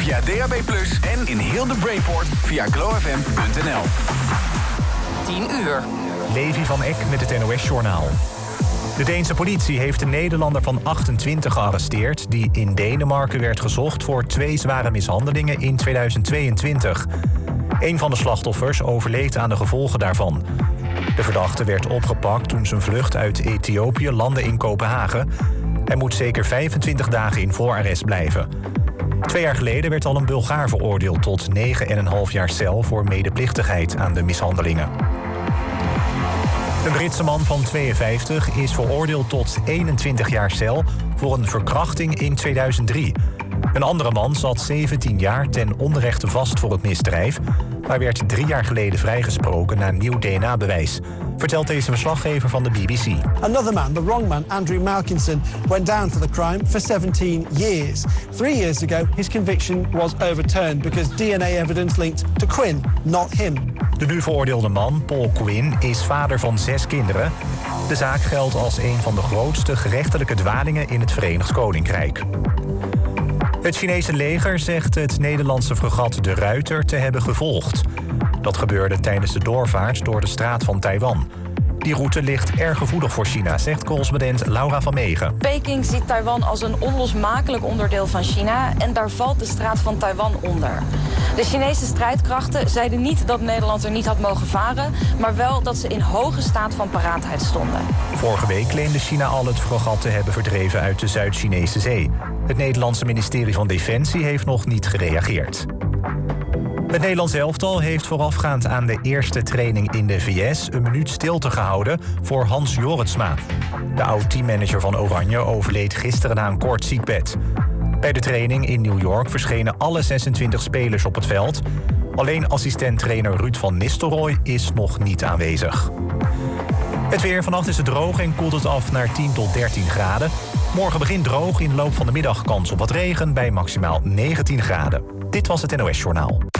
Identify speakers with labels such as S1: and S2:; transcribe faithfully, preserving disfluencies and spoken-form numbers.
S1: via D A B plus, en in heel de Brainport via glow f m punt n l.
S2: tien uur.
S3: Levi van Eck met het N O S-journaal. De Deense politie heeft een Nederlander van achtentwintig gearresteerd... die in Denemarken werd gezocht voor twee zware mishandelingen in tweeduizend tweeëntwintig. Een van de slachtoffers overleed aan de gevolgen daarvan. De verdachte werd opgepakt toen zijn vlucht uit Ethiopië landde in Kopenhagen. Hij moet zeker vijfentwintig dagen in voorarrest blijven. Twee jaar geleden werd al een Bulgaar veroordeeld tot negen komma vijf jaar cel... voor medeplichtigheid aan de mishandelingen. Een Britse man van tweeënvijftig is veroordeeld tot eenentwintig jaar cel... voor een verkrachting in tweeduizend drie. Een andere man zat zeventien jaar ten onrechte vast voor het misdrijf... maar werd drie jaar geleden vrijgesproken na nieuw D N A-bewijs... vertelt deze verslaggever van de B B C.
S4: Another man, the wrong man, Andrew Malkinson, went down for the crime for seventeen years. Three years ago, his conviction was overturned because D N A evidence linked to Quinn, not him.
S3: De nu veroordeelde man, Paul Quinn, is vader van zes kinderen. De zaak geldt als een van de grootste gerechtelijke dwalingen in het Verenigd Koninkrijk. Het Chinese leger zegt het Nederlandse fregat De Ruiter te hebben gevolgd. Dat gebeurde tijdens de doorvaart door de straat van Taiwan. Die route ligt erg gevoelig voor China, zegt correspondent Laura van Meegen.
S5: Peking ziet Taiwan als een onlosmakelijk onderdeel van China... en daar valt de straat van Taiwan onder. De Chinese strijdkrachten zeiden niet dat Nederland er niet had mogen varen... maar wel dat ze in hoge staat van paraatheid stonden.
S3: Vorige week claimde China al het fregat te hebben verdreven uit de Zuid-Chinese zee. Het Nederlandse ministerie van Defensie heeft nog niet gereageerd. Het Nederlands elftal heeft voorafgaand aan de eerste training in de V S... een minuut stilte gehouden voor Hans Jorritsma. De oud-teammanager van Oranje overleed gisteren na een kort ziekbed. Bij de training in New York verschenen alle zesentwintig spelers op het veld. Alleen assistent-trainer Ruud van Nistelrooy is nog niet aanwezig. Het weer, vannacht is het droog en koelt het af naar tien tot dertien graden. Morgen begint droog, in de loop van de middag kans op wat regen bij maximaal negentien graden. Dit was het N O S-journaal.